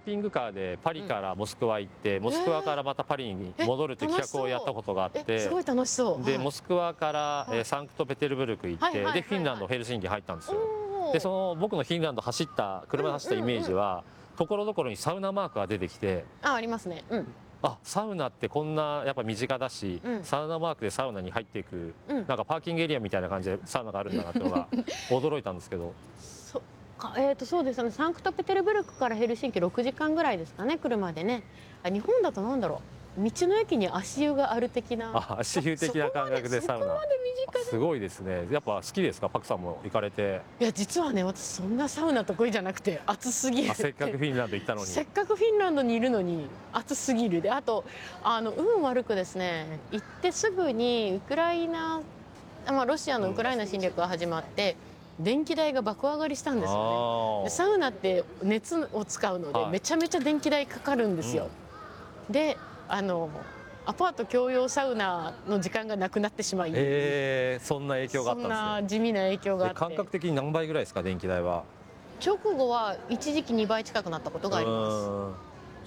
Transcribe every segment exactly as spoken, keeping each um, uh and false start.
ピングカーでパリからモスクワ行って、うん、モスクワからまたパリに戻るって企画をやったことがあって、 すごい楽しそう。 で、 はい、 モスクワから、はい、えサンクトペテルブルク行って、でフィンランドヘルシンキ入ったんですよ。でその僕のフィンランド走った車で走ったイメージは、ところどころにサウナマークが出てきて、 あ、ありますね。うん、あ、 サウナってこんなやっぱ身近だし、うん、サウナマークでサウナに入っていく、うん、なんかパーキングエリアみたいな感じでサウナがあるんだなっていうのが驚いたんですけど。 そか、えー、とそうですね、サンクトペテルブルクからヘルシンキろくじかんぐらいですかね、車でね。あ、日本だとなんだろう、道の駅に足湯がある的な。 あ、足湯的な感覚でサウナ。 そこまで身近で。 すごいですね。やっぱ好きですか、パクさんも行かれて。 いや、実はね、私そんなサウナ得意じゃなくて、暑すぎる。 せっかくフィンランド行ったのに。 せっかくフィンランドにいるのに暑すぎる。で、あとあの運悪くですね、行ってすぐにウクライナ、まあロシアのウクライナ侵略が始まって。うん、電気代が爆上がりしたんですよね。でサウナって熱を使うので、はい、めちゃめちゃ電気代かかるんですよ。うん、で、あのアパート共用サウナの時間がなくなってしまい、 えー、そんな影響があったんですね。 そんな地味な影響があって。 感覚的に何倍ぐらいですか、電気代は。 直後は一時期にばい近くなったことがあります。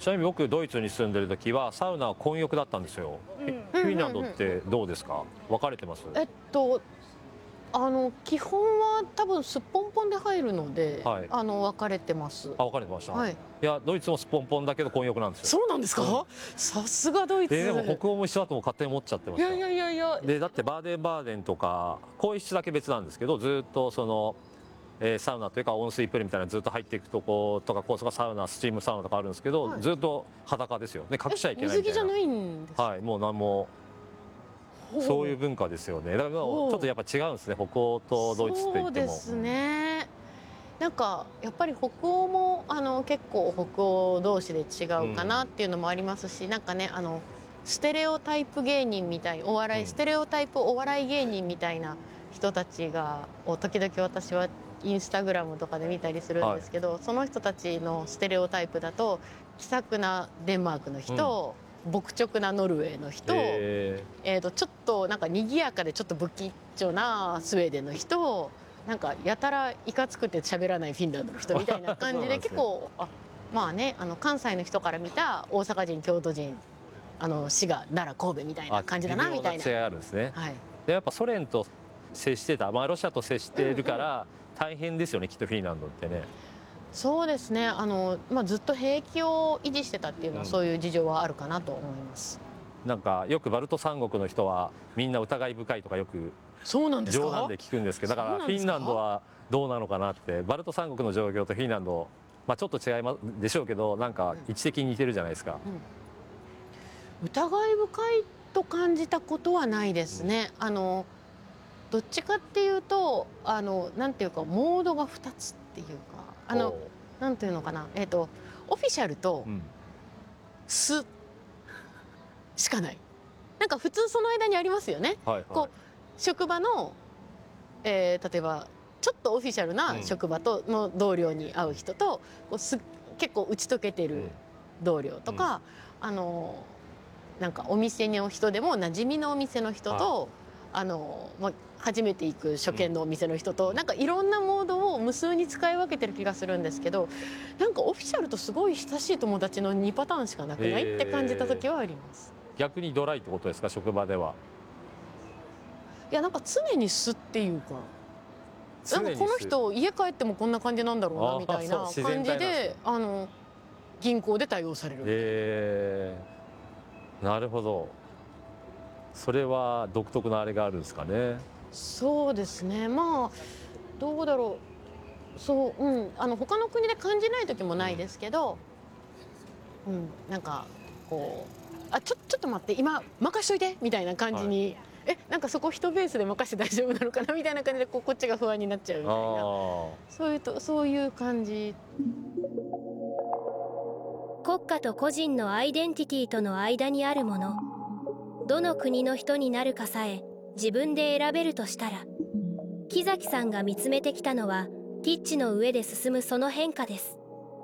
ちなみに僕ドイツに住んでる時はサウナは混浴だったんですよ。うん、フィンランドってどうですか、分かれてます？ えっとあの基本は多分すっぽんぽんで入るので、はい、あの分かれてます。 あ、分かれてました。はい、いやドイツもすっぽんぽんだけど混浴なんですよ。 そうなんですか？うん、さすがドイツ。 えー、でも北欧も一緒だとも勝手に思っちゃってました。 いやいやいやいや。 でだってバーデンバーデンとか更衣室だけ別なんですけど、ずっとその、えー、サウナというか温水プールみたいなずっと入っていくとことか、高速サウナ、スチームサウナとかあるんですけど、はい、ずっと裸ですよね。隠しちゃいけないみたいな。 水着じゃないんですか？はい、 もう何も。そういう文化ですよね。だからちょっとやっぱ違うんですね、北欧とドイツって言っても。 そうですね。なんかやっぱり北欧もあの結構北欧同士で違うかなっていうのもありますし、うん、なんかね、あのステレオタイプ芸人みたい、お笑い、うん、ステレオタイプお笑い芸人みたいな人たちが時々私はインスタグラムとかで見たりするんですけど、はい、その人たちのステレオタイプだと気さくなデンマークの人、うん、牧直なノルウェーの人、えーとちょっとなんか賑やかでちょっと不吉祥なスウェーデンの人、なんかやたらいかつくて喋らないフィンランドの人みたいな感じで結構、あ、まあね、あの関西の人から見た大阪人、京都人、あの滋賀、奈良、神戸みたいな感じだなみたいな。 違いあるんですね。 はい、 でやっぱソ連と接してた、まあ、ロシアと接してるから大変ですよね、うんうん、きっとフィンランドってね。 そうですね、あの、まあ、ずっと兵役を維持してたっていうのは、そういう事情はあるかなと思います。 なんかよくバルト三国の人はみんな疑い深いとかよくそうなんですか、 冗談で聞くんですけど、だからフィンランドはどうなのかなって。バルト三国の状況とフィンランド、まあ、ちょっと違いますでしょうけど、なんか位置的に似てるじゃないですか。 うん、疑い深いと感じたことはないですね。うん、あのどっちかっていうと、あのなんていうかモードがふたつっていうか、あのなんていうのかな、えっとオフィシャルと素しかない。なんか普通その間にありますよね。はいはい、こう職場の、えー、例えばちょっとオフィシャルな職場との同僚に会う人と、こうす結構打ち解けてる同僚とか、うん、あのなんかお店の人でも馴染みのお店の人と、はい、あのまあ、初めて行く初見のお店の人と、うん、なんかいろんなモードを無数に使い分けてる気がするんですけど、なんかオフィシャルとすごい親しい友達のにパターンしかなくない、えー、って感じた時はあります。 逆にドライってことですか、職場では。 いや、なんか常に素っていうか、なんかこの人家帰ってもこんな感じなんだろうなみたいな感じで、あの銀行で対応される。 えー、なるほど。それは独特なあれがあるんですかね。 そうですね、まあどうだろう、そう、うん、あの他の国で感じない時もないですけど、うん、なんかこう、あ、ちょちょっと待って、今任しといてみたいな感じに、はい、え、なんかそこ一ベースで任して大丈夫なのかなみたいな感じで、こうこっちが不安になっちゃうみたいな、そういうとそういう感じ。 国家と個人のアイデンティティとの間にあるもの、どの国の人になるかさえ自分で選べるとしたら、木崎さんが見つめてきたのはピッチの上で進むその変化です。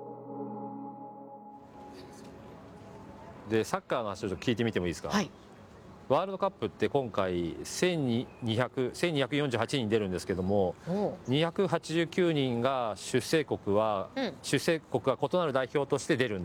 でサッカーの話をちょっと聞いてみてもいいですか。 はい、 ワールドカップって今回せんにひゃくよんじゅうはちにん出るんですけども、にひゃくはちじゅうきゅうにんが出征国は、うん、出征国が異なる代表として出るんです。